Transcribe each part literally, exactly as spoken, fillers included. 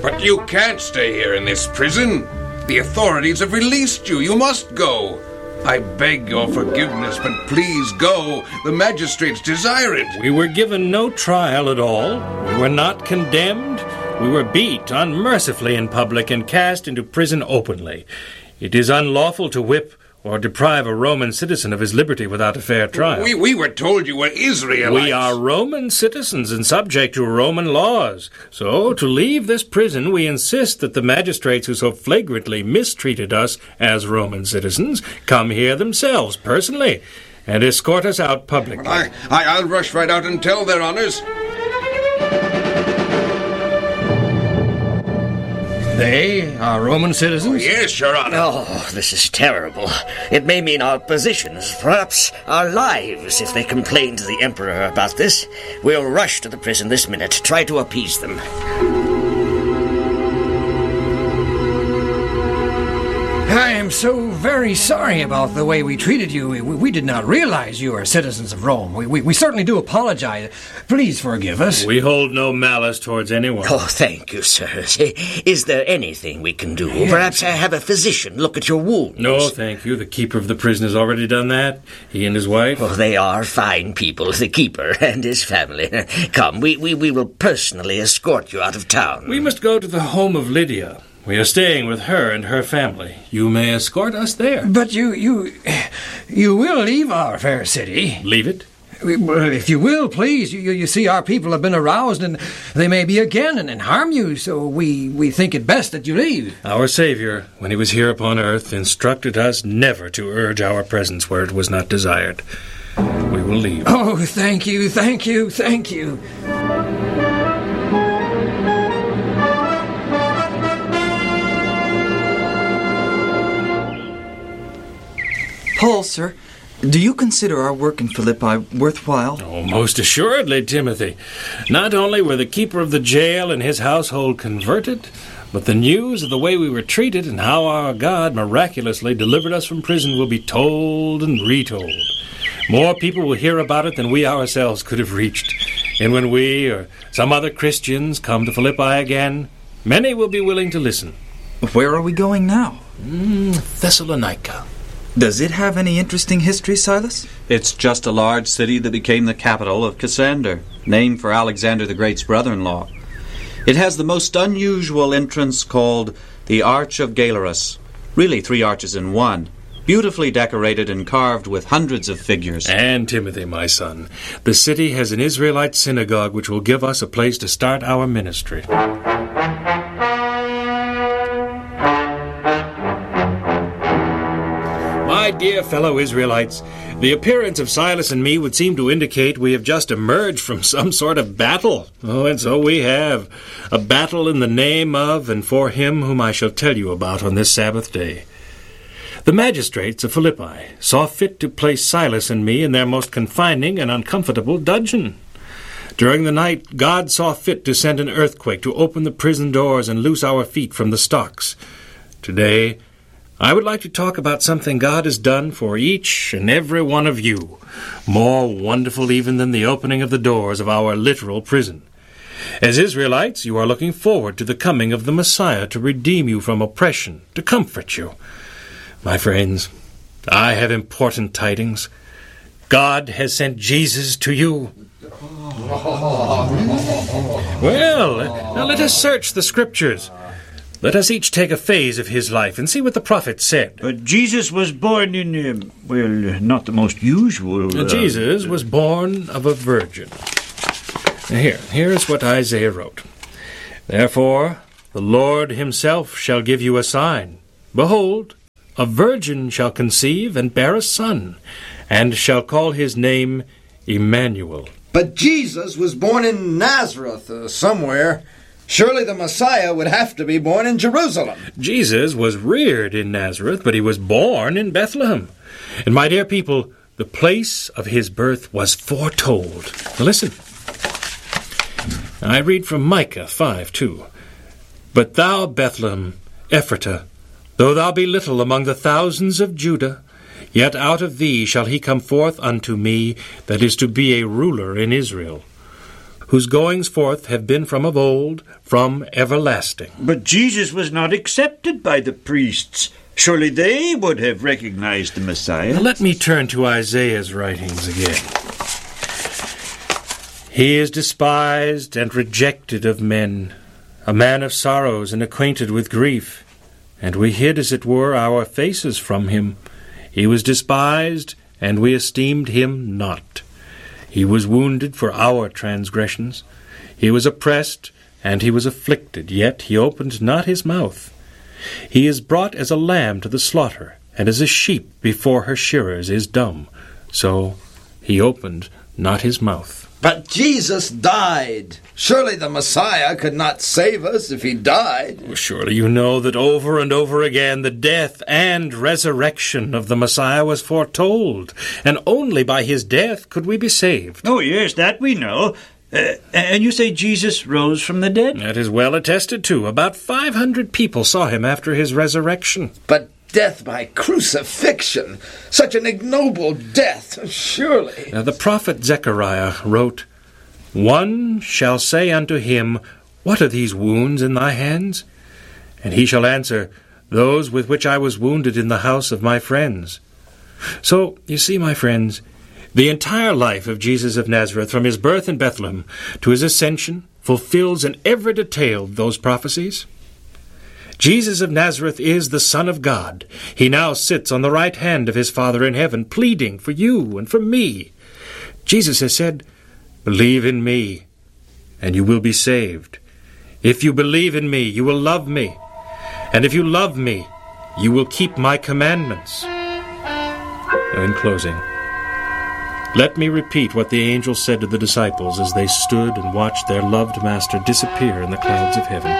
But you can't stay here in this prison. The authorities have released you. You must go. I beg your forgiveness, but please go. The magistrates desire it. We were given no trial at all. We were not condemned. We were beat unmercifully in public and cast into prison openly. It is unlawful to whip or deprive a Roman citizen of his liberty without a fair trial. We, we were told you were Israelites. We are Roman citizens and subject to Roman laws. So, to leave this prison, we insist that the magistrates who so flagrantly mistreated us as Roman citizens come here themselves, personally, and escort us out publicly. I, I, I'll rush right out and tell their honors. They are Roman citizens? Oh, yes, Your Honor. Oh, this is terrible. It may mean our positions, perhaps our lives, if they complain to the Emperor about this. We'll rush to the prison this minute, try to appease them. I am so very sorry about the way we treated you. We, we did not realize you are citizens of Rome. We, we, we certainly do apologize. Please forgive us. We hold no malice towards anyone. Oh, thank you, sir. Is there anything we can do? Yes. Perhaps have a physician look at your wounds? No, thank you. The keeper of the prison has already done that. He and his wife. Oh, they are fine people, the keeper and his family. Come, we, we, we will personally escort you out of town. We must go to the home of Lydia. We are staying with her and her family. You may escort us there. But you, you, you will leave our fair city. Leave it? Well, if you will, please. You, you see, our people have been aroused, and they may be again and, and harm you, so we, we think it best that you leave. Our Savior, when he was here upon earth, instructed us never to urge our presence where it was not desired. We will leave. Oh, thank you, thank you, thank you. Paul, sir, do you consider our work in Philippi worthwhile? Oh, most assuredly, Timothy. Not only were the keeper of the jail and his household converted, but the news of the way we were treated and how our God miraculously delivered us from prison will be told and retold. More people will hear about it than we ourselves could have reached. And when we or some other Christians come to Philippi again, many will be willing to listen. Where are we going now? Mm, Thessalonica. Does it have any interesting history, Silas? It's just a large city that became the capital of Cassander, named for Alexander the Great's brother-in-law. It has the most unusual entrance called the Arch of Galerius. Really three arches in one, beautifully decorated and carved with hundreds of figures. And, Timothy, my son, the city has an Israelite synagogue which will give us a place to start our ministry. My dear fellow Israelites, the appearance of Silas and me would seem to indicate we have just emerged from some sort of battle. Oh, and so we have. A battle in the name of and for him whom I shall tell you about on this Sabbath day. The magistrates of Philippi saw fit to place Silas and me in their most confining and uncomfortable dungeon. During the night, God saw fit to send an earthquake to open the prison doors and loose our feet from the stocks. Today, I would like to talk about something God has done for each and every one of you, more wonderful even than the opening of the doors of our literal prison. As Israelites, you are looking forward to the coming of the Messiah to redeem you from oppression, to comfort you. My friends, I have important tidings. God has sent Jesus to you. Well, now let us search the Scriptures. Let us each take a phase of his life and see what the prophet said. But Jesus was born in, uh, well, not the most usual... Uh, Jesus was born of a virgin. Here, here is what Isaiah wrote. Therefore, the Lord himself shall give you a sign. Behold, a virgin shall conceive and bear a son, and shall call his name Emmanuel. But Jesus was born in Nazareth, uh, somewhere. Surely the Messiah would have to be born in Jerusalem. Jesus was reared in Nazareth, but he was born in Bethlehem. And my dear people, the place of his birth was foretold. Now listen. I read from Micah five two. But thou, Bethlehem, Ephratah, though thou be little among the thousands of Judah, yet out of thee shall he come forth unto me that is to be a ruler in Israel, whose goings forth have been from of old, from everlasting. But Jesus was not accepted by the priests. Surely they would have recognized the Messiah. Now let me turn to Isaiah's writings again. He is despised and rejected of men, a man of sorrows and acquainted with grief. And we hid, as it were, our faces from him. He was despised, and we esteemed him not. He was wounded for our transgressions. He was oppressed, and he was afflicted, yet he opened not his mouth. He is brought as a lamb to the slaughter, and as a sheep before her shearers is dumb. So he opened not his mouth. But Jesus died. Surely the Messiah could not save us if he died. Well, surely you know that over and over again the death and resurrection of the Messiah was foretold, and only by his death could we be saved. Oh, yes, that we know. Uh, and you say Jesus rose from the dead? That is well attested to. About five hundred people saw him after his resurrection. But death by crucifixion, such an ignoble death, surely. Now the prophet Zechariah wrote, "One shall say unto him, What are these wounds in thy hands? And he shall answer, Those with which I was wounded in the house of my friends." So, you see, my friends, the entire life of Jesus of Nazareth, from his birth in Bethlehem to his ascension, fulfills in every detail those prophecies. Jesus of Nazareth is the Son of God. He now sits on the right hand of his Father in heaven, pleading for you and for me. Jesus has said, "Believe in me, and you will be saved. If you believe in me, you will love me. And if you love me, you will keep my commandments." Now, in closing, let me repeat what the angel said to the disciples as they stood and watched their loved Master disappear in the clouds of heaven.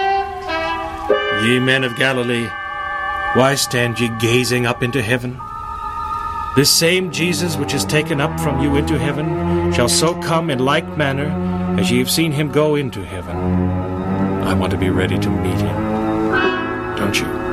"Ye men of Galilee, why stand ye gazing up into heaven? This same Jesus which is taken up from you into heaven shall so come in like manner as ye have seen him go into heaven." I want to be ready to meet him. Don't you?